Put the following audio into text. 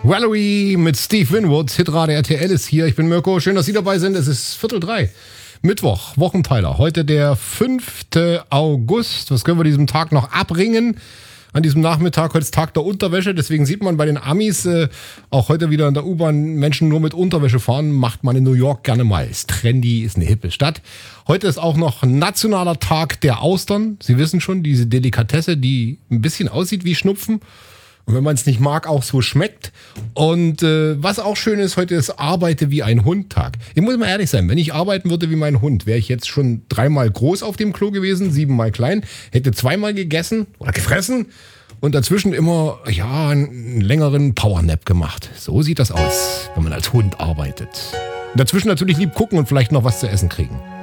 Valerie mit Steve Winwood, Hitradio RTL ist hier. Ich bin Mirko, schön, dass Sie dabei sind. Es ist 2:45, Mittwoch, Wochenteiler. Heute der 5. August. Was können wir diesem Tag noch abringen? An diesem Nachmittag, heute ist Tag der Unterwäsche. Deswegen sieht man bei den Amis auch heute wieder in der U-Bahn Menschen nur mit Unterwäsche fahren. Macht man in New York gerne mal. Ist trendy, ist eine hippe Stadt. Heute ist auch noch nationaler Tag der Austern. Sie wissen schon, diese Delikatesse, die ein bisschen aussieht wie Schnupfen. Und wenn man es nicht mag, auch so schmeckt. Und was auch schön ist, heute ist Arbeite wie ein Hund-Tag. Ich muss mal ehrlich sein, wenn ich arbeiten würde wie mein Hund, wäre ich jetzt schon 3-mal groß auf dem Klo gewesen, 7-mal klein, hätte 2-mal gegessen oder gefressen und dazwischen immer einen längeren Powernap gemacht. So sieht das aus, wenn man als Hund arbeitet. Und dazwischen natürlich lieb gucken und vielleicht noch was zu essen kriegen.